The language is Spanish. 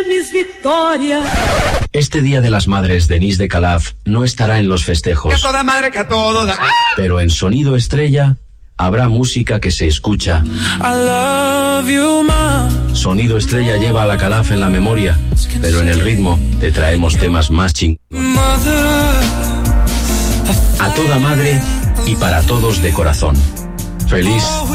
Este Día de las Madres, Denise de Calaf no estará en los festejos. Que a toda madre, que a todo da. Pero en Sonido Estrella habrá música que se escucha. I love you, Mom. Sonido Estrella lleva a la Calaf en la memoria, pero en el ritmo te traemos temas más ching. A toda madre y para todos de corazón. Feliz